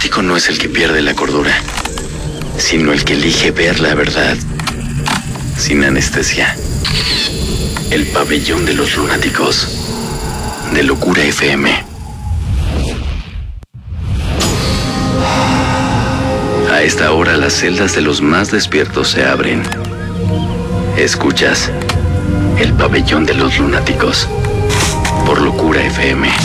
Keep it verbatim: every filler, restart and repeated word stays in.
lunático no es el que pierde la cordura, sino el que elige ver la verdad sin anestesia. El pabellón de los lunáticos, de Locura F M. A esta hora las celdas de los más despiertos se abren. Escuchas el pabellón de los lunáticos por Locura F M.